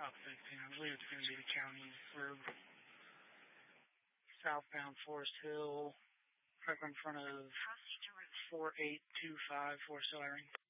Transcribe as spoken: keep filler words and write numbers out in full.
Route fifteen. I believe it's going to be the county road. Southbound Forest Hill, right in front of four eight two five Forest Hill Irene.